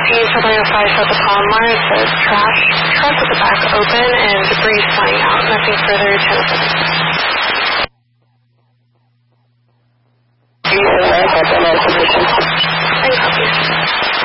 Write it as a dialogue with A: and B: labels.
A: 705 south of Palomar. It's a trash truck with the back open and debris flying out. Nothing further to